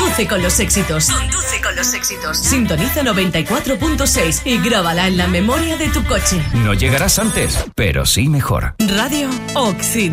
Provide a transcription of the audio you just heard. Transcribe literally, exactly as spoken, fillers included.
Conduce con los éxitos. Conduce con los éxitos. Sintoniza noventa y cuatro punto seis y grábala en la memoria de tu coche. No llegarás antes, pero sí mejor. Radio Occidente.